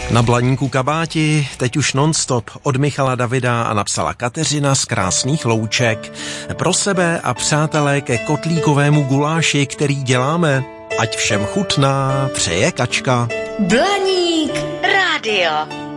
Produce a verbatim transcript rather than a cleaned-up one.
Na Blaníku kabáti teď už nonstop od Michala Davida a napsala Kateřina z Krásných Louček. Pro sebe a přátelé ke kotlíkovému guláši, který děláme. Ať všem chutná, přeje Kačka. Blaník rádio.